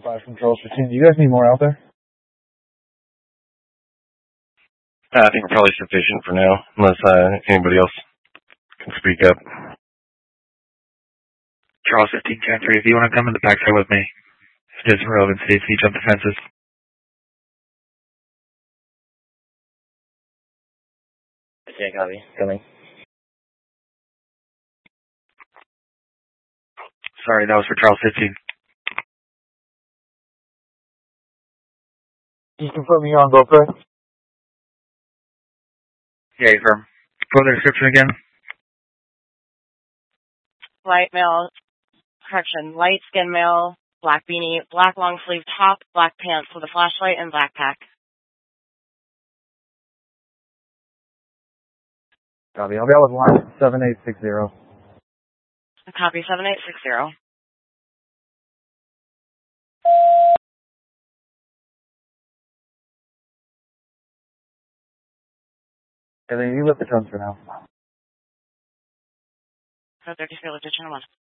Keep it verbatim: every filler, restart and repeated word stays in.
five from Charles fifteen. Do you guys need more out there? Uh, I think we're probably sufficient for now, unless uh, anybody else can speak up. Charles fifteen, Jan three, if you want to come in the backside with me, if there's relevancy, if you jump the fences. Okay, copy. Coming. Sorry, that was for Charles fifteen. Just confirm you're on both, right? Yeah, confirm. Go to the description again. Light male, correction, light skin male, black beanie, black long sleeve top, black pants with a flashlight, and black pack. Copy. I'll be out with line seven eight six zero. Copy, seven eight six zero. And then you lift the guns for now. Code thirty-three, lift to channel one.